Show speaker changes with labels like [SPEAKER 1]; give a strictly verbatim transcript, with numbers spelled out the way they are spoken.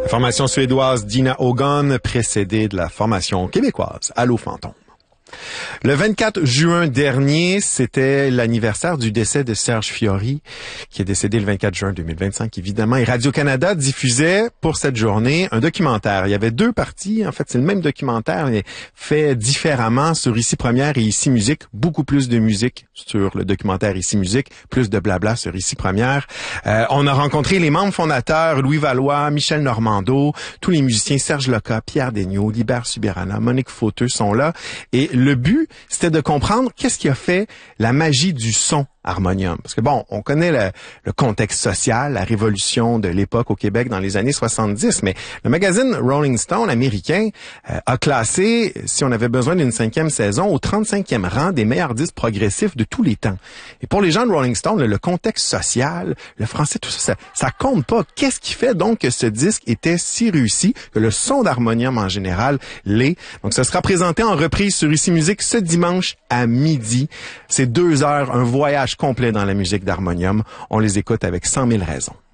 [SPEAKER 1] La formation suédoise Dina Hogan précédée de la formation québécoise Allô Fantôme. Le vingt-quatre juin dernier, c'était l'anniversaire du décès de Serge Fiori, qui est décédé le vingt-quatre juin deux mille vingt-cinq, évidemment. Et Radio-Canada diffusait pour cette journée un documentaire. Il y avait deux parties. En fait, c'est le même documentaire, mais fait différemment sur Ici Première et Ici Musique. Beaucoup plus de musique sur le documentaire Ici Musique, plus de blabla sur Ici Première. Euh, on a rencontré les membres fondateurs, Louis Valois, Michel Normando, tous les musiciens, Serge Loca, Pierre Desgnaud, Libert Subirana, Monique Fauteux sont là. Et le but, c'était de comprendre qu'est-ce qui a fait la magie du son harmonium. Parce que bon, on connaît le, le contexte social, la révolution de l'époque au Québec dans les années soixante-dix, mais le magazine Rolling Stone américain euh, a classé, si on avait besoin d'une cinquième saison, au trente-cinquième rang des meilleurs disques progressifs de tous les temps. Et pour les gens de Rolling Stone, le, le contexte social, le français, tout ça, ça, ça compte pas. Qu'est-ce qui fait donc que ce disque était si réussi, que le son d'harmonium en général l'est? Donc, ça sera présenté en reprise sur Ici Musique ce dimanche à midi. C'est deux heures, un voyage complet dans la musique d'harmonium. On les écoute avec cent mille raisons.